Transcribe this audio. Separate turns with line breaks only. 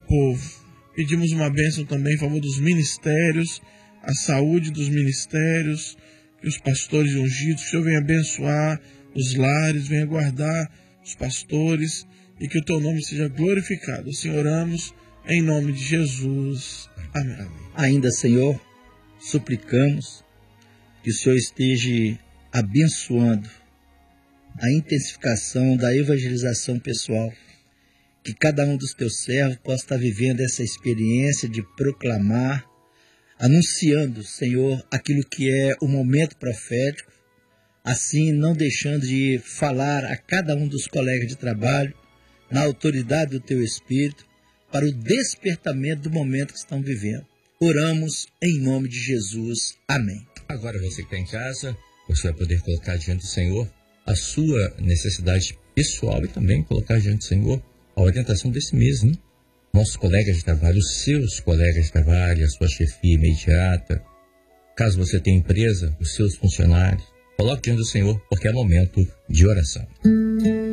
povo. Pedimos uma bênção também em favor dos ministérios, a saúde dos ministérios, que os pastores ungidos, que o Senhor venha abençoar os lares, venha guardar os pastores e que o teu nome seja glorificado. Assim oramos em nome de Jesus. Amém.
Ainda, Senhor, suplicamos que o Senhor esteja abençoando a intensificação da evangelização pessoal, que cada um dos teus servos possa estar vivendo essa experiência de proclamar, anunciando, Senhor, aquilo que é o momento profético, assim não deixando de falar a cada um dos colegas de trabalho, na autoridade do teu Espírito, para o despertamento do momento que estão vivendo. Oramos em nome de Jesus. Amém.
Agora você que está em casa, você vai poder colocar diante do Senhor a sua necessidade pessoal e também colocar diante do Senhor a orientação desse mês, né? Nossos colegas de trabalho, os seus colegas de trabalho, a sua chefia imediata. Caso você tenha empresa, os seus funcionários. Coloque diante do Senhor, porque é momento de oração.